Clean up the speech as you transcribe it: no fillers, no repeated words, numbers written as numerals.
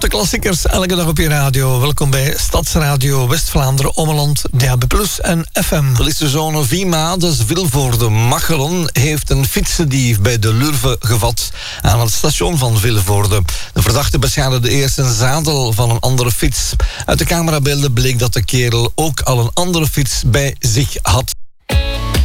de klassiekers elke dag op je radio. Welkom bij Stadsradio West-Vlaanderen, Ommeland, DAB+ en FM. Politiezone Viemades Vilvoorde-Machelen heeft een fietsendief bij de Lurve gevat aan het station van Vilvoorde. De verdachte beschadigde eerst een zadel van een andere fiets. Uit de camerabeelden bleek dat de kerel ook al een andere fiets bij zich had.